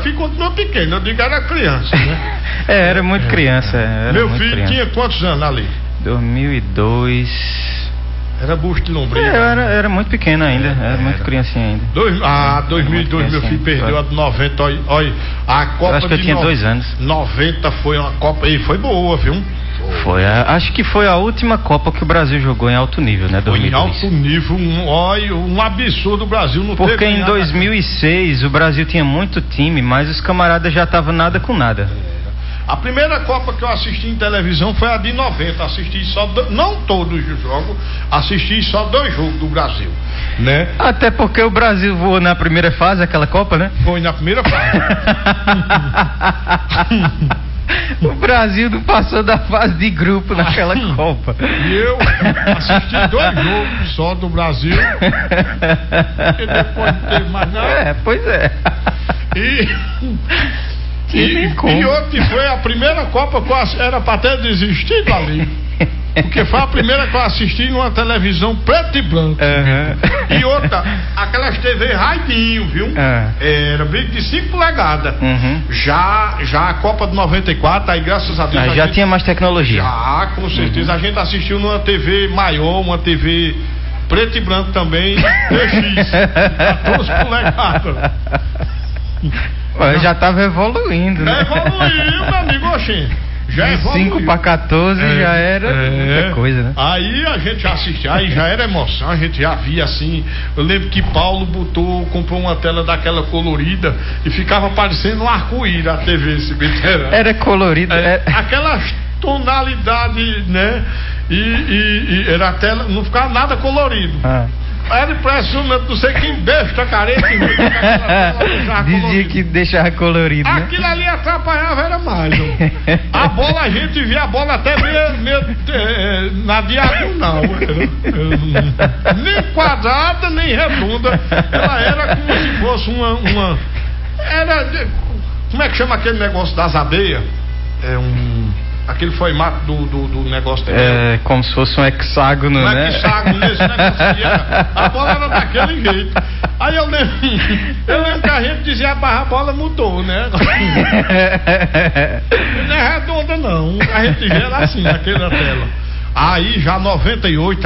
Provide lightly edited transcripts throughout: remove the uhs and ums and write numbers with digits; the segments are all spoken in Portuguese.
filho continua pequeno, eu digo era criança, né? Era muito criança. Meu filho tinha quantos anos ali? 2002. Era busto de lombriga. Era muito pequeno ainda, era muito criancinha ainda. 2002 meu filho perdeu a de 90, olha, a Copa eu acho que eu tinha 2 anos. 90 foi uma Copa, e foi boa, viu? Foi, acho que foi a última Copa que o Brasil jogou em alto nível, né? 2002. Foi em alto nível, um absurdo o Brasil não Porque teve. Porque em 2006 o Brasil tinha muito time, mas os camaradas já estavam nada com nada. A primeira Copa que eu assisti em televisão foi a de 90, assisti só, não todos os jogos, assisti só 2 jogos do Brasil, né? Até porque o Brasil voou na primeira fase, aquela Copa, né? Foi na primeira fase. O Brasil não passou da fase de grupo naquela Copa. E eu assisti 2 jogos só do Brasil, porque depois não teve mais nada. Pois é. E outra foi a primeira Copa que eu era pra ter desistido ali. Porque foi a primeira que eu assisti numa televisão preto e branco. E outra, aquelas TV raidinho, viu? Era bem de 5 polegadas. Já a Copa de 94, aí graças a Deus. Já tinha mais tecnologia. Já, com certeza. A gente assistiu numa TV maior, uma TV preto e branco também, DX, 14 polegadas. Já estava evoluindo, né? Evoluiu, meu amigo, oxê. Já de 5 para 14 já era muita coisa, né? Aí a gente já assistia, aí já era emoção, a gente já via assim. Eu lembro que Paulo comprou uma tela daquela colorida e ficava parecendo um arco-íris a TV, esse veterano. Era colorida. Aquelas tonalidades, né? E era a tela, não ficava nada colorido. Era impressionante, não sei quem besta careta dizia que deixava colorido, né? Aquilo ali atrapalhava, era mais. A bola, a gente via a bola até meio na diagonal. Nem quadrada, nem redonda. Ela era como se fosse uma como é que chama aquele negócio das abelhas? Aquele formato do negócio. Como se fosse um hexágono, né? Hexágono, nesse negócio. A bola era daquele jeito. Aí eu lembro que a gente dizia, a bola mudou, né? Não é redonda, não. A gente já era assim, naquela tela. Aí já 98,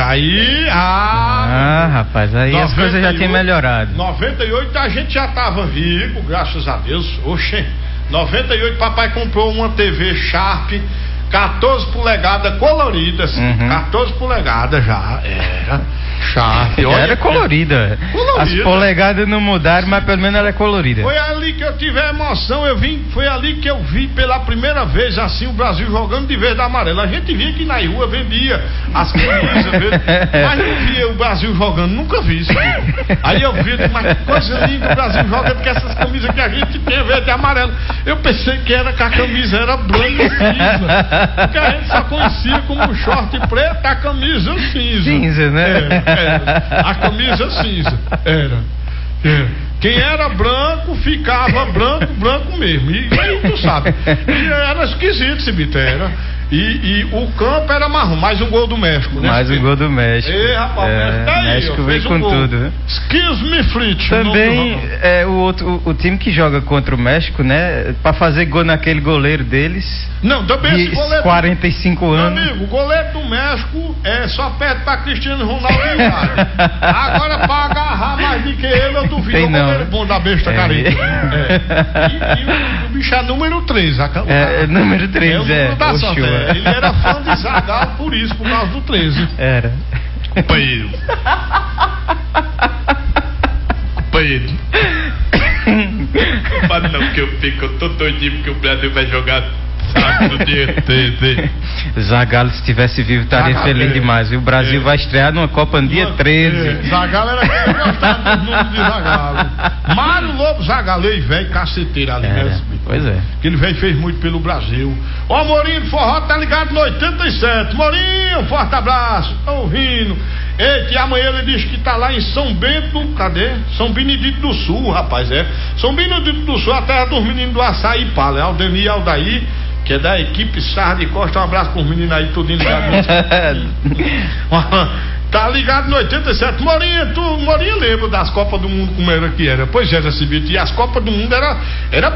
rapaz, aí 98, as coisas já tinham melhorado. 98 a gente já tava vivo, graças a Deus. Oxê. 98 papai comprou uma TV Sharp 14 polegadas coloridas. 14 polegadas já era Sharp. Era colorida. As polegadas não mudaram, mas pelo menos ela é colorida. Foi ali que eu tive a emoção. Foi ali que eu vi pela primeira vez assim o Brasil jogando de verde e amarelo. A gente via que na rua vendia as camisas, mas não via o Brasil jogando, nunca vi isso. Aí eu vi, mas que coisa linda o Brasil jogando com essas camisas que a gente tem verde e amarelo. Eu pensei que a camisa era branca e cinza, porque a gente só conhecia como short preto, a camisa cinza. Cinza, né? A camisa cinza. Era. Quem era branco ficava branco mesmo. E tu sabe. E era esquisito esse bicho, era. E o campo era marrom, mais um gol do México, né? Mais um gol do México. Ei, rapaz, o México veio com tudo, né? Excuse me, Fritz. Também o time que joga contra o México, né? Pra fazer gol naquele goleiro deles. Não, também esse goleiro. 45 anos. Meu amigo, o goleiro do México só perde pra Cristiano Ronaldo e Inácio. Agora pra agarrar mais do que ele, eu duvido. O goleiro bom da besta careta. E o bicho é número 3. Número 3, o número da sorte. Ele era fã de Zagallo por isso, por causa do 13. Era. Companheiro. Mas não, que eu tô doidinho porque o Brasil vai jogar sábado dia 13. Zagallo, se estivesse vivo, estaria feliz demais. O Brasil vai estrear numa Copa no dia 13. Zagallo era quem gostava dos números de Zagallo. Mário Lobo Zagallo, velho caceteiro ali mesmo. Pois é. Aquele velho fez muito pelo Brasil. Ó, Morinho do Forró tá ligado no 87. Morinho, forte abraço. Tá ouvindo? Eita, e amanhã ele diz que tá lá em São Bento, cadê? São Benedito do Sul, rapaz, São Benedito do Sul, a terra dos meninos do Açaí Pala, Aldemir e Aldair, que é da equipe Sarra de Costa. Um abraço pros meninos aí, tudinho ligado. Tá ligado no 87. Morinho lembra das Copas do Mundo como era que era? Pois era, Cibito. E as Copas do Mundo era